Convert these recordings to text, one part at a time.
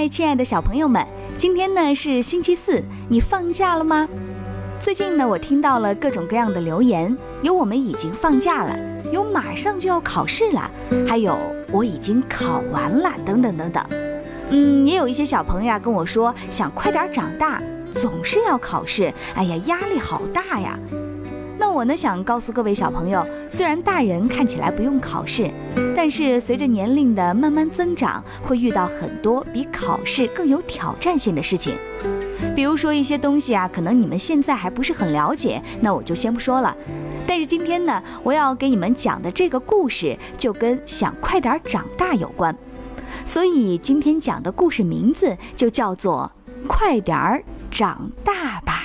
嗨，亲爱的小朋友们，今天呢是星期四，你放假了吗？最近呢，我听到了各种各样的留言，有我们已经放假了，有马上就要考试了，还有我已经考完了，等等等等。也有一些小朋友啊跟我说，想快点长大，总是要考试，哎呀，压力好大呀。那我呢想告诉各位小朋友，虽然大人看起来不用考试，但是随着年龄的慢慢增长，会遇到很多比考试更有挑战性的事情。比如说一些东西啊，可能你们现在还不是很了解，那我就先不说了。但是今天呢，我要给你们讲的这个故事就跟想快点长大有关，所以今天讲的故事名字就叫做《快点儿长大吧》。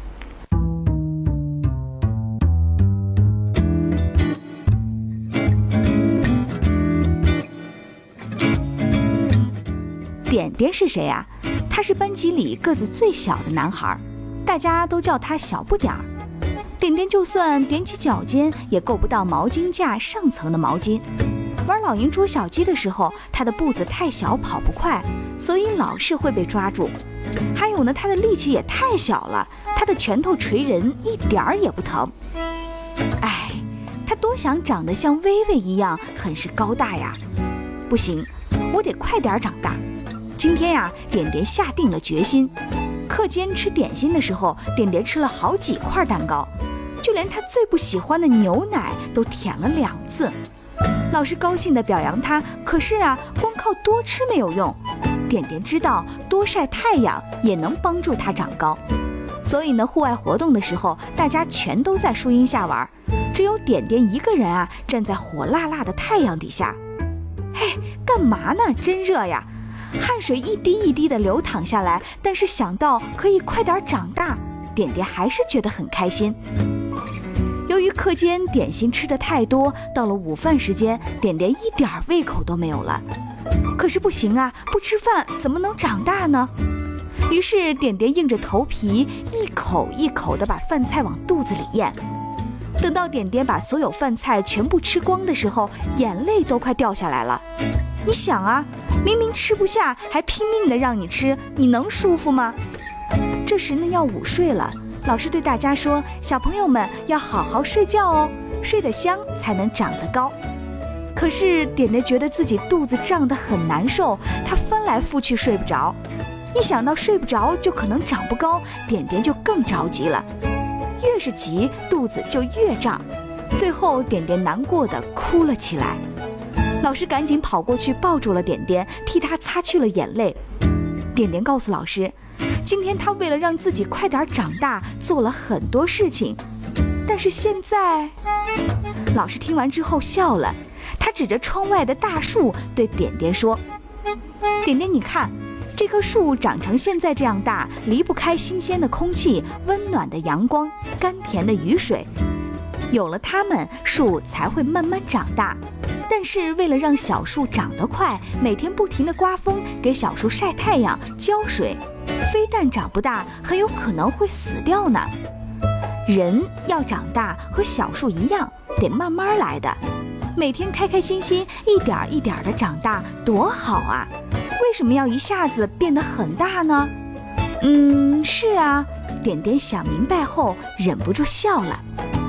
点点是谁啊？他是班级里个子最小的男孩，大家都叫他小不点儿。点点就算踮起脚尖，也够不到毛巾架上层的毛巾。玩老鹰捉小鸡的时候，他的步子太小，跑不快，所以老是会被抓住。还有呢，他的力气也太小了，他的拳头捶人一点儿也不疼。哎，他多想长得像薇薇一样，很是高大呀！不行，我得快点长大。今天呀，点点下定了决心。课间吃点心的时候，点点吃了好几块蛋糕，就连他最不喜欢的牛奶都舔了2次。老师高兴地表扬他，可是啊，光靠多吃没有用。点点知道多晒太阳也能帮助他长高，所以呢，户外活动的时候，大家全都在树荫下玩，只有点点一个人啊，站在火辣辣的太阳底下。嘿，干嘛呢？真热呀！汗水一滴一滴地流淌下来，但是想到可以快点长大，点点还是觉得很开心。由于课间点心吃得太多，到了午饭时间，点点一点胃口都没有了。可是不行啊，不吃饭怎么能长大呢？于是点点硬着头皮，一口一口地把饭菜往肚子里咽。等到点点把所有饭菜全部吃光的时候，眼泪都快掉下来了。你想啊，明明吃不下，还拼命地让你吃，你能舒服吗？这时呢，要午睡了，老师对大家说，小朋友们要好好睡觉哦，睡得香才能长得高。可是点点觉得自己肚子胀得很难受，他翻来覆去睡不着。一想到睡不着就可能长不高，点点就更着急了。越是急，肚子就越胀，最后点点难过地哭了起来。老师赶紧跑过去抱住了点点，替他擦去了眼泪。点点告诉老师，今天他为了让自己快点长大，做了很多事情，但是现在……老师听完之后笑了，他指着窗外的大树对点点说：“点点，你看，这棵树长成现在这样大，离不开新鲜的空气、温暖的阳光、甘甜的雨水。有了它们，树才会慢慢长大。但是为了让小树长得快，每天不停地刮风，给小树晒太阳、浇水，非但长不大，很有可能会死掉呢。人要长大和小树一样，得慢慢来的。每天开开心心，一点一点地长大，多好啊！为什么要一下子变得很大呢？是啊，点点想明白后忍不住笑了。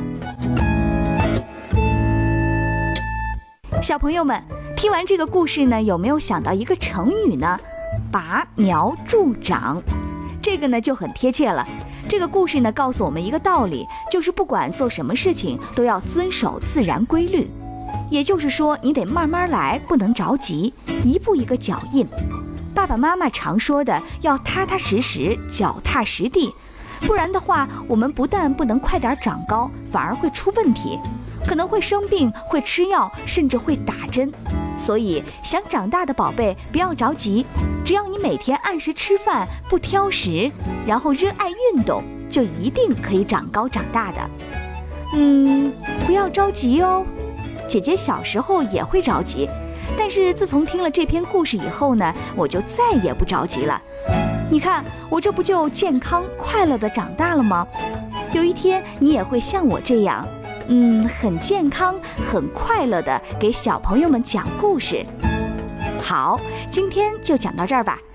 小朋友们，听完这个故事呢，有没有想到一个成语呢？拔苗助长。这个呢就很贴切了。这个故事呢告诉我们一个道理，就是不管做什么事情都要遵守自然规律。也就是说，你得慢慢来，不能着急，一步一个脚印。爸爸妈妈常说的，要踏踏实实，脚踏实地，不然的话，我们不但不能快点长高，反而会出问题，可能会生病，会吃药，甚至会打针。所以想长大的宝贝不要着急，只要你每天按时吃饭，不挑食，然后热爱运动，就一定可以长高长大的。不要着急哦。姐姐小时候也会着急，但是自从听了这篇故事以后呢，我就再也不着急了。你看，我这不就健康快乐地长大了吗？有一天你也会像我这样，很健康、很快乐地给小朋友们讲故事。好，今天就讲到这儿吧。